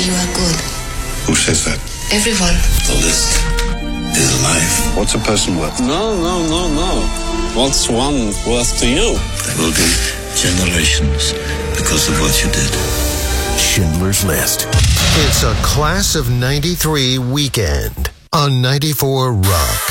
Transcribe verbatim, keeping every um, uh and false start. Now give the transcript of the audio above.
you are good. Who says that? Everyone. The list is life. What's a person worth? No, no, no, no. What's one worth to you? There will be generations because of what you did. Schindler's List. It's a Class of ninety-three weekend on ninety-four Rock.